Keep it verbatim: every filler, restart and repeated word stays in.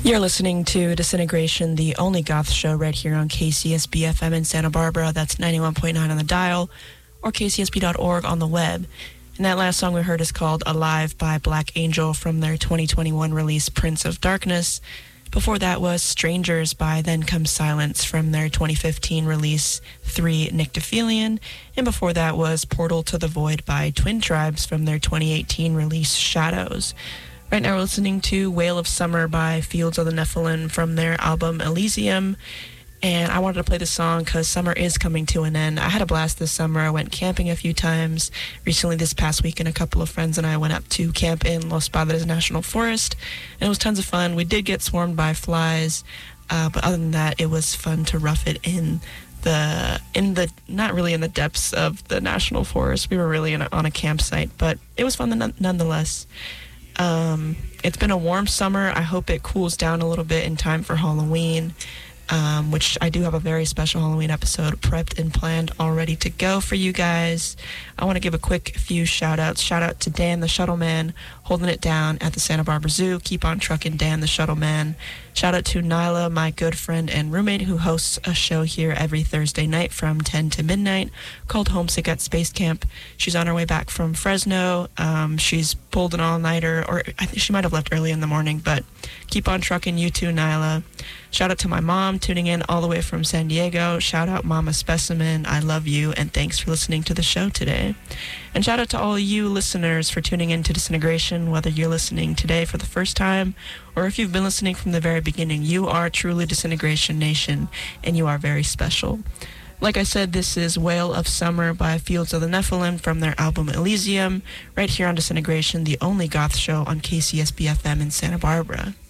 You're listening to Disintegration, the only goth show right here on K C S B F M in Santa Barbara. That's ninety-one point nine on the dial, or k c s b dot org on the web. And that last song we heard is called Alive by Black Angel from their twenty twenty-one release Prince of Darkness. Before that was Strangers by Then Comes Silence from their twenty fifteen release three Nyctophilion. And before that was Portal to the Void by Twin Tribes from their twenty eighteen release Shadows. Right now we're listening to Wail of Summer by Fields of the Nephilim from their album Elysium. And I wanted to play this song because summer is coming to an end. I had a blast this summer. I went camping a few times. Recently this past weekend, a couple of friends and I went up to camp in Los Padres National Forest. And it was tons of fun. We did get swarmed by flies. Uh, but other than that, it was fun to rough it in the, in the not really in the depths of the National Forest. We were really in a, on a campsite. But it was fun none, nonetheless. Um, it's been a warm summer. I hope it cools down a little bit in time for Halloween, um, which I do have a very special Halloween episode prepped and planned all ready to go for you guys. I want to give a quick few shout outs. Shout out to Dan the Shuttle Man, holding it down at the Santa Barbara Zoo. Keep on trucking, Dan the Shuttle Man. Shout out to Nyla, my good friend and roommate, who hosts a show here every Thursday night from ten to midnight called Homesick at Space Camp. She's on her way back from Fresno. Um, she's pulled an all-nighter, or I think she might have left early in the morning, but keep on trucking, you too, Nyla. Shout out to my mom, tuning in all the way from San Diego. Shout out Mama Specimen, I love you, and thanks for listening to the show today. And shout out to all you listeners for tuning in to Disintegration, whether you're listening today for the first time or if you've been listening from the very beginning. You are truly Disintegration Nation, and you are very special. Like I said, this is Wail of Summer by Fields of the Nephilim from their album Elysium, right here on Disintegration, the only goth show on K C S B F M in Santa Barbara.